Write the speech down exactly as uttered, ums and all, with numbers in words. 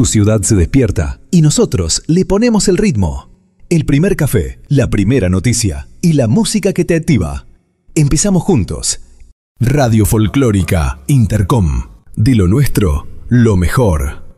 Tu ciudad se despierta y nosotros le ponemos el ritmo. El primer café, la primera noticia y la música que te activa. Empezamos juntos. Radio Folclórica Intercom. De lo nuestro, lo mejor.